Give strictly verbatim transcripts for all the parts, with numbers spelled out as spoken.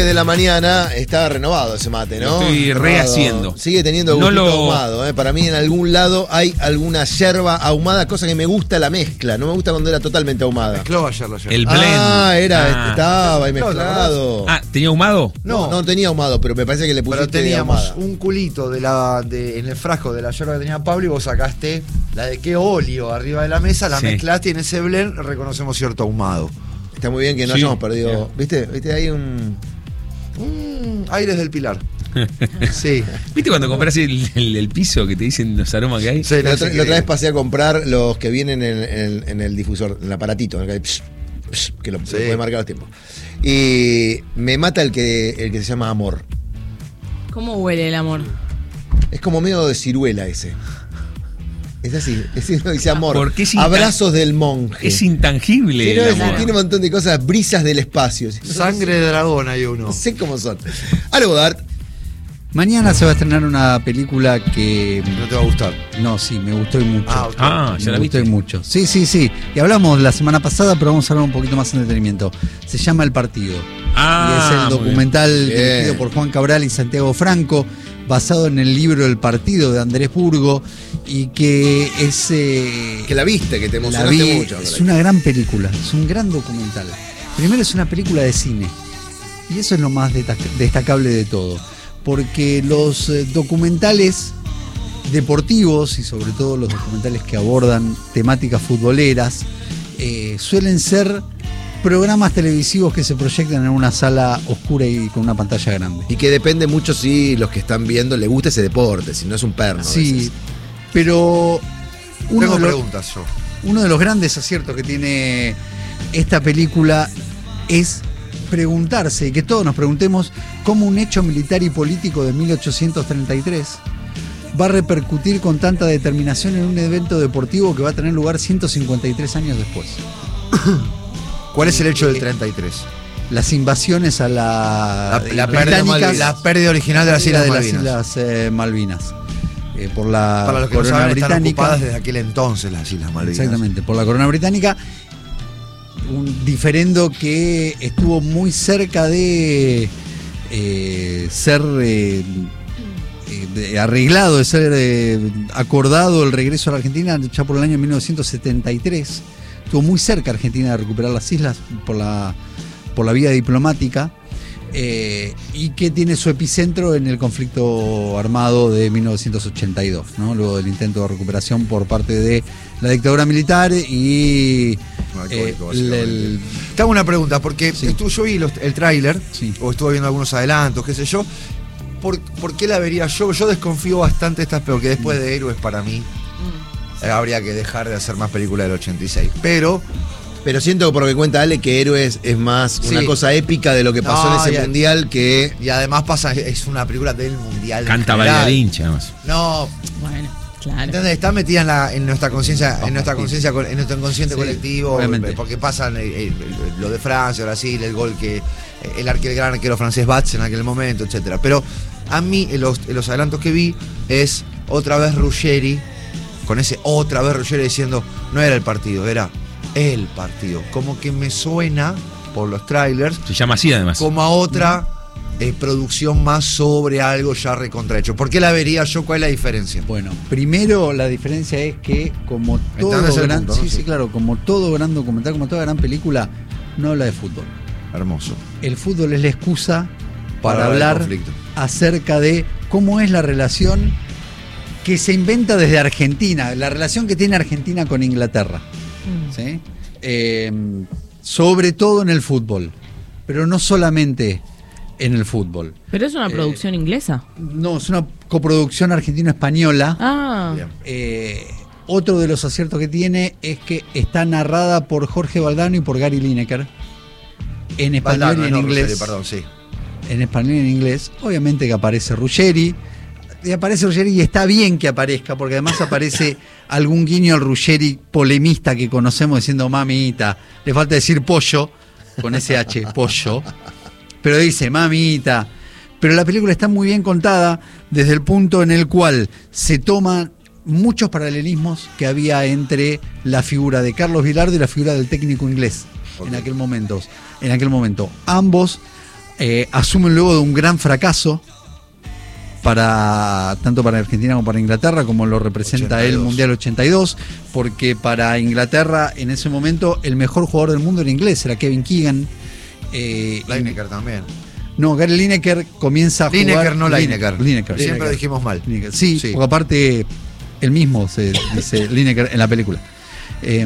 De la mañana está renovado ese mate, ¿no? Lo estoy Renovado. rehaciendo. Sigue teniendo No gustito lo- ahumado, ¿eh? Para mí en algún lado hay alguna yerba ahumada, cosa que me gusta la mezcla. No me gusta cuando era totalmente ahumada. Mezcló ayer la yerba. El blend. Ah, era, Ah. estaba ahí No, ¿te mezclado. Ah, ¿tenía ahumado? No, no tenía ahumado, pero me parece que le Pero pusiste teníamos ahumada. un culito de la, de, en el frasco de la yerba que tenía Pablo y vos sacaste la de qué óleo arriba de la mesa, la Sí. mezclaste y en ese blend reconocemos cierto ahumado. Está muy bien que no Sí. hayamos perdido. ¿Viste? ¿Viste? Hay un. Mm, aires del Pilar. Sí. ¿Viste cuando compras el, el- el piso que te dicen los aromas que hay? Sí, La no otra, sé la otra qué- vez pasé a comprar los que vienen en, en- en el difusor, en el aparatito, en el que, hay psh, psh, que lo, lo Sí. puede marcar los tiempos. Y me mata el que, el que se llama amor. ¿Cómo huele el amor? Es como medio de ciruela ese. Es así, es así, dice amor. Porque es intan- Abrazos del monje. Es intangible. Sí, no, el es- amor. tiene un montón de cosas, brisas del espacio. Sangre de dragón hay uno. No sé cómo son. Algo, Dart. Mañana se va a estrenar una película que... No te va a gustar. No, sí, me gustó y mucho. Ah, ok. Ah, ya me la gustó viste. y mucho. Sí, sí, sí. Y hablamos la semana pasada, pero vamos a hablar un poquito más en entretenimiento. Se llama El Partido. Ah, y es el muy documental bien. dirigido Bien. por Juan Cabral y Santiago Franco, basado en el libro El Partido de Andrés Burgo, y que es... eh, Que la viste, que te la emocionaste vi, mucho. es una gran película, es un gran documental. Primero es una película de cine, y eso es lo más deta- destacable de todo, porque los eh, documentales deportivos y sobre todo los documentales que abordan temáticas futboleras eh, suelen ser programas televisivos que se proyectan en una sala oscura y con una pantalla grande. Y que depende mucho si los que están viendo les gusta ese deporte, si no es un perno. a Sí, veces. pero uno Tengo de los- preguntas yo. Uno de los grandes aciertos que tiene esta película es preguntarse, y que todos nos preguntemos, cómo un hecho militar y político de mil ochocientos treinta y tres va a repercutir con tanta determinación en un evento deportivo que va a tener lugar ciento cincuenta y tres años después. ¿Cuál es el hecho del treinta y tres? Las invasiones a la, La, la pérdida, británicas, la pérdida original de las Islas de las Malvinas. Islas eh, Malvinas. Eh, por la Para los que no corona saben, están británica. ocupadas desde aquel entonces las Islas Malvinas. Exactamente, por la corona británica. Un diferendo que estuvo muy cerca de eh, ser eh, eh, de- arreglado, de ser eh, acordado el regreso a la Argentina ya por el año mil novecientos setenta y tres. Estuvo muy cerca Argentina de recuperar las islas por la, por la vía diplomática. Eh, y que tiene su epicentro en el conflicto armado de mil novecientos ochenta y dos, ¿no? Luego del intento de recuperación por parte de la dictadura militar y eh, el, el- Te hago una pregunta, porque Sí. estuve- yo vi los- el tráiler, Sí. o estuve viendo algunos adelantos, qué sé yo. ¿Por, por qué la vería yo? Yo desconfío bastante de estas, porque después de Héroes, para mí, eh, habría que dejar de hacer más películas del ochenta y seis. Pero, Pero siento por lo que cuenta Ale que Héroes es más una Sí. cosa épica de lo que pasó No, en ese ya- mundial que. y además pasa, es una película del mundial. en Canta general. Bailarín, además. No, Bueno, claro. ¿entendés? Está metida en, la, en nuestra conciencia, en nuestra conciencia, en nuestro inconsciente Sí, colectivo, obviamente. porque pasan eh, eh, lo de Francia, Brasil, el gol que el, arque, el gran arquero francés Batz en aquel momento, etcétera. Pero a mí, en los, en los adelantos que vi, es otra vez Ruggeri, con ese otra vez Ruggeri diciendo, no era el partido, era el partido. Como que me suena, por los trailers, Se llama así, además. como a otra eh, producción más sobre algo ya recontrahecho. ¿Por qué la vería yo? ¿Cuál es la diferencia? bueno, primero la diferencia es que como todo Entendés el gran, punto, ¿no? sí, sí, Sí. claro, como todo gran documental, como toda gran película, no habla de fútbol. Hermoso. El fútbol es la excusa para, Para hablar el conflicto. acerca de cómo es la relación que se inventa desde Argentina, la relación que tiene Argentina con Inglaterra. Mm. ¿Sí? Eh, sobre todo en el fútbol, pero no solamente en el fútbol. Pero es una Eh, producción inglesa. No, es una coproducción argentino-española. Ah, Bien. Eh, otro de los aciertos que tiene es que está narrada por Jorge Valdano y por Gary Lineker en español Valdano, y en no, inglés. Ruggeri, perdón, sí. En español y en inglés. Obviamente que aparece Ruggeri. Y aparece Ruggeri y está bien que aparezca, porque además aparece algún guiño al Ruggeri polemista que conocemos diciendo mamita. Le falta decir pollo, con ese H, pollo. Pero dice mamita. Pero la película está muy bien contada desde el punto en el cual se toman muchos paralelismos que había entre la figura de Carlos Bilardo y la figura del técnico inglés Ok. en aquel momento. En aquel momento. Ambos eh, asumen luego de un gran fracaso para tanto para Argentina como para Inglaterra, como lo representa ochenta y dos. el Mundial ochenta y dos, porque para Inglaterra en ese momento el mejor jugador del mundo era inglés, era Kevin Keegan. Eh, Lineker también. No, Gary Lineker comienza a Lineker, jugar. no Lineker. Lineker. Siempre Lineker. lo dijimos mal. Lineker. Sí, Sí. porque aparte él mismo se dice Lineker en la película. Eh,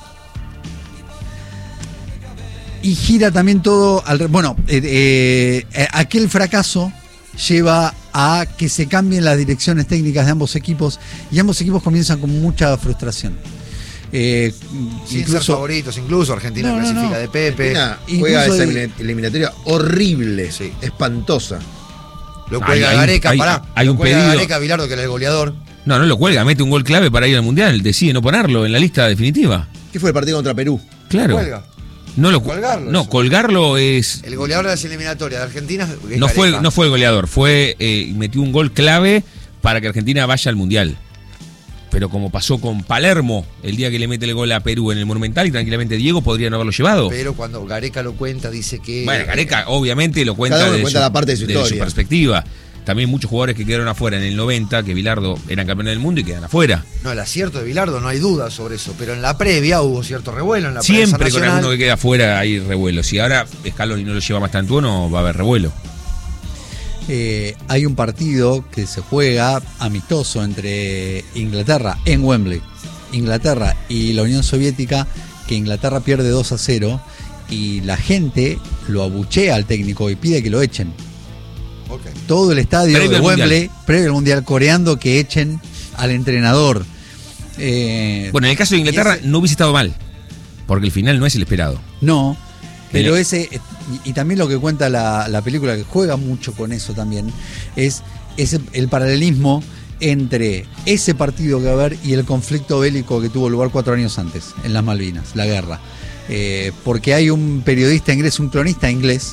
y gira también todo al. Bueno, eh, eh, aquel fracaso lleva a que se cambien las direcciones técnicas de ambos equipos y ambos equipos comienzan con mucha frustración. Eh, Sin incluso, ser favoritos, incluso Argentina No, no, clasifica no. de Pepe. Argentina Incluso juega esa el- elimina- eliminatoria horrible, Sí. espantosa. Lo Hay- cuelga hay un- Gareca, hay- pará. hay Lo un cuelga pedido. Gareca, Bilardo, que era el goleador. No, no lo cuelga, mete un gol clave para ir al Mundial, decide no ponerlo en la lista definitiva. ¿Qué fue el partido contra Perú? Claro. Cuelga. No lo Colgarlo, No, eso. colgarlo es. El goleador de las eliminatorias de Argentina es No fue, Gareca. no fue el goleador, fue eh, metió un gol clave para que Argentina vaya al Mundial. Pero como pasó con Palermo el día que le mete el gol a Perú en el Monumental, y tranquilamente Diego podría no haberlo llevado. Pero cuando Gareca lo cuenta, dice que. Bueno, Gareca obviamente lo cuenta, Cada uno desde cuenta su- la parte de su desde historia. perspectiva. También muchos jugadores que quedaron afuera en el noventa, que Bilardo eran campeones del mundo y quedan afuera. No, el acierto de Bilardo, no hay duda sobre eso. Pero en la previa hubo cierto revuelo en la prensa Siempre con nacional. alguno que queda afuera hay revuelo. Si ahora Scaloni no lo lleva más tantuono, va a haber revuelo. Eh, hay un partido que se juega amistoso entre Inglaterra en Wembley, Inglaterra y la Unión Soviética, que Inglaterra pierde dos a cero y la gente lo abuchea al técnico y pide que lo echen. Ok. Todo el estadio Previo de al Wembley, Mundial. previo al Mundial, coreando que echen al entrenador. Eh, Bueno, en el caso de Inglaterra ese- no hubiese estado mal, porque el final no es el esperado. No, pero Tiene- ese, y, y también lo que cuenta la, la película, que juega mucho con eso también, es ese, el paralelismo entre ese partido que va a haber y el conflicto bélico que tuvo lugar cuatro años antes, en las Malvinas, la guerra. Eh, porque hay un periodista inglés, un cronista inglés,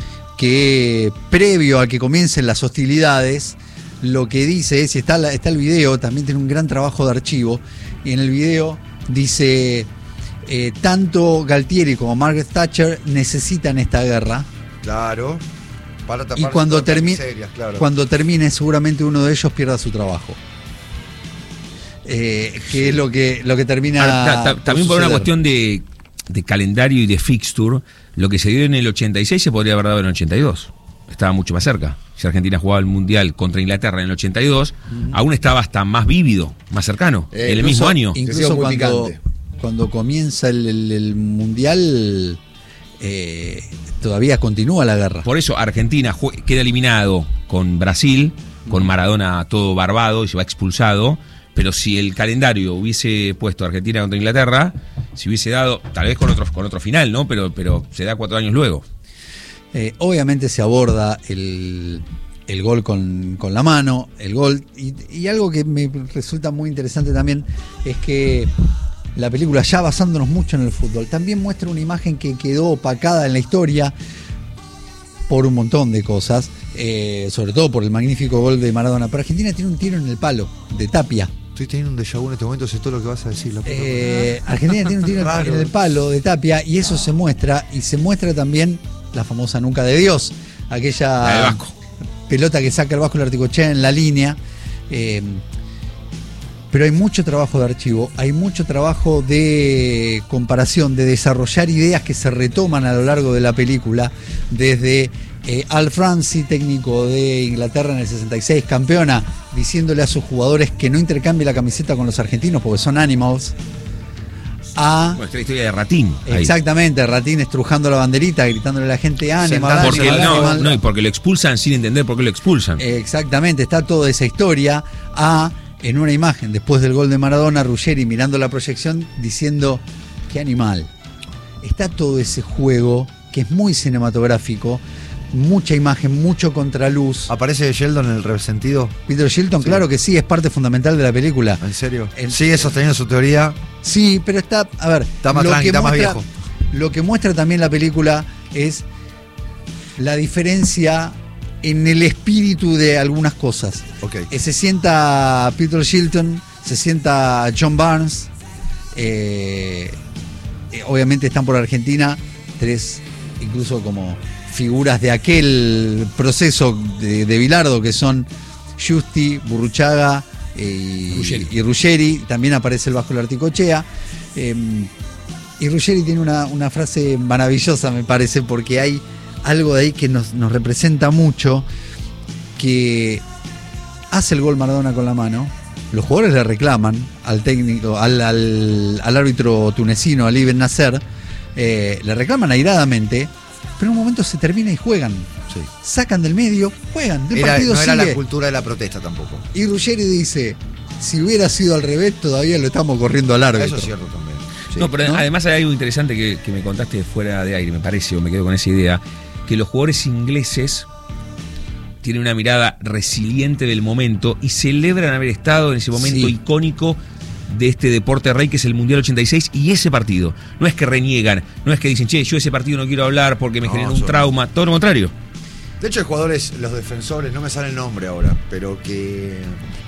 que previo a que comiencen las hostilidades, lo que dice es, y está, la- está el video, también tiene un gran trabajo de archivo, y en el video dice, eh, tanto Galtieri como Margaret Thatcher necesitan esta guerra, Claro. Para tapar y cuando, todas las termi- miserias, claro. cuando termine seguramente uno de ellos pierda su trabajo. Eh, que es lo que, lo que termina... Ahora, ta- ta- también por una suceder. cuestión de, de calendario y de fixture, lo que se dio en el ochenta y seis se podría haber dado en el ochenta y dos. Estaba mucho más cerca. Si Argentina jugaba el Mundial contra Inglaterra en el ochenta y dos, aún estaba hasta más vívido, más cercano, Eh, en el incluso- mismo año. Se sigue Incluso muy cuando, picante. cuando comienza el, el- el Mundial, eh, todavía continúa la guerra. Por eso Argentina jue- queda eliminado con Brasil, con Maradona todo barbado y se va expulsado. Pero si el calendario hubiese puesto Argentina contra Inglaterra, se hubiese dado, tal vez con otro, con otro final, ¿no? Pero, pero se da cuatro años luego. Eh, obviamente se aborda el, el gol con, con la mano, el gol, y, y algo que me resulta muy interesante también es que la película, ya basándonos mucho en el fútbol, también muestra una imagen que quedó opacada en la historia por un montón de cosas, eh, sobre todo por el magnífico gol de Maradona. Pero Argentina tiene un tiro en el palo, de Tapia. Estoy teniendo un déjà vu en este momento, sé todo lo que vas a decir. La puta Eh, Argentina tiene un tiro Raro. en el palo de Tapia y eso se muestra, y se muestra también la famosa nuca de Dios, La del aquella Vasco. pelota que saca el Vasco, la Articochea en la línea. Eh, pero hay mucho trabajo de archivo, hay mucho trabajo de comparación, de desarrollar ideas que se retoman a lo largo de la película, desde eh, Al Franci, técnico de Inglaterra en el sesenta y seis, campeona, diciéndole a sus jugadores que no intercambie la camiseta con los argentinos porque son animals, a... Bueno, esta es la historia de Ratín. ahí. Exactamente, Ratín estrujando la banderita, gritándole a la gente animal, Sentando- Porque, animal, no, animal. no, y porque lo expulsan sin entender por qué lo expulsan. Exactamente, está toda esa historia. A, en una imagen, después del gol de Maradona, Ruggeri mirando la proyección diciendo, qué animal. Está todo ese juego que es muy cinematográfico, mucha imagen, mucho contraluz. ¿Aparece Sheldon en el resentido? Peter Shilton, Sí. claro que sí, es parte fundamental de la película. ¿En serio? El- Sigue sosteniendo su teoría. Sí, pero está, a ver, Está más lo tranqui, que está más muestra- viejo. Lo que muestra también la película es la diferencia en el espíritu de algunas cosas. Ok. Eh, se sienta Peter Shilton, se sienta John Barnes, eh, eh, obviamente están por Argentina, tres incluso como figuras de aquel proceso de, de Bilardo, que son Justi, Burruchaga eh, Ruggeri. y Ruggeri. También aparece el Vasco Larticochea. Eh, y Ruggeri tiene una, una frase maravillosa, me parece, porque hay algo de ahí que nos, nos representa mucho, que hace el gol Maradona con la mano, los jugadores le reclaman al técnico, al, al, al árbitro tunecino, Ali Ben Nasser, eh, le reclaman airadamente, pero en un momento se termina y juegan. Sí. Sacan del medio, juegan, el Era- partido no era sigue. la cultura de la protesta tampoco. Y Ruggeri dice, si hubiera sido al revés, todavía lo estamos corriendo al árbitro. Eso es cierto también. Sí. No, pero ¿no? además hay algo interesante que, que me contaste fuera de aire, me parece, o me quedo con esa idea, que los jugadores ingleses tienen una mirada resiliente del momento y celebran haber estado en ese momento Sí. icónico de este deporte rey que es el Mundial ochenta y seis y ese partido. No es que reniegan, no es que dicen, che, yo ese partido no quiero hablar porque me No, generó un son- trauma, todo lo contrario. De hecho, hay jugadores, los defensores, no me sale el nombre ahora, pero que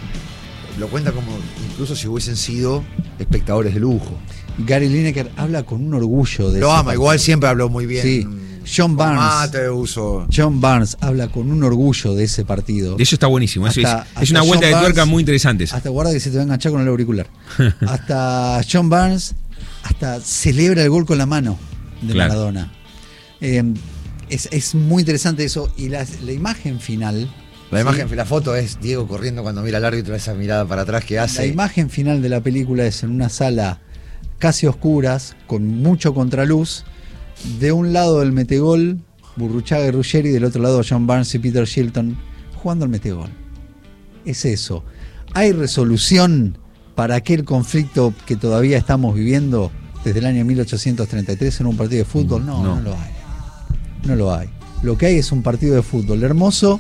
lo cuenta como incluso si hubiesen sido espectadores de lujo. Gary Lineker habla con un orgullo de Lo ese ama, partido. igual siempre habló muy bien. Sí. John Barnes. Mateus o- John Barnes habla con un orgullo de ese partido. Eso está buenísimo, eso Hasta- es, es hasta una vuelta John de tuerca Barnes- muy interesante. esa. Hasta guarda que se te va a enganchar con el auricular. Hasta John Barnes hasta celebra el gol con la mano de Claro. Maradona. Eh, es, es muy interesante eso. Y la, la imagen final. La ¿sí? imagen, la foto es Diego corriendo cuando mira al árbitro, esa mirada para atrás que hace. La imagen final de la película es en una sala casi oscuras, con mucho contraluz. De un lado el metegol, Burruchaga y Ruggeri, del otro lado John Barnes y Peter Shilton, jugando al metegol. Es eso. ¿Hay resolución para aquel conflicto que todavía estamos viviendo desde el año mil ochocientos treinta y tres en un partido de fútbol? No, no, No. lo hay. No lo hay. Lo que hay es un partido de fútbol hermoso,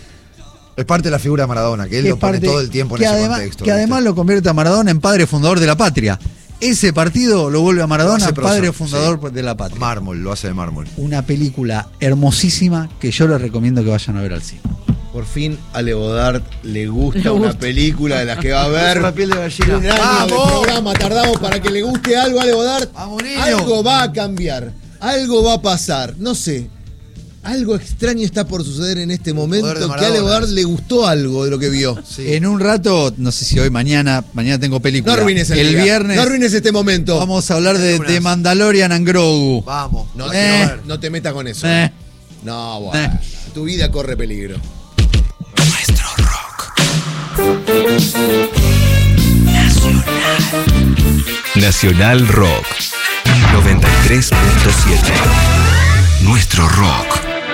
Es parte de la figura de Maradona, que él que lo es pone parte- todo el tiempo en que ese además, contexto. que ¿viste? además lo convierte a Maradona en padre fundador de la patria. Ese partido lo vuelve a Maradona Hace prosa, padre fundador sí. de la patria. Mármol, lo hace de mármol. Una película hermosísima que yo les recomiendo que vayan a ver al cine. Por fin a Le Godard le gusta Le una gusta. película de las que va a ver. La piel de gallina. Un año de ¡Vamos! programa tardamos para que le guste algo a Le Godard. ¡Vamos, niño! Algo va a cambiar, algo va a pasar, no sé. Algo extraño está por suceder en este momento poder de que a Le Maradona. Godard le gustó algo de lo que vio. Sí. En un rato, no sé si hoy, mañana, mañana tengo No película. arruines el, el día. viernes No arruines este momento. vamos a hablar de, Unas. de Mandalorian and Grogu. Vamos. No, Eh. no, no te metas con eso. Eh. No, bueno. Eh. Tu vida corre peligro. Nuestro rock. Nacional. Nacional Rock. noventa y tres punto siete. Nuestro rock.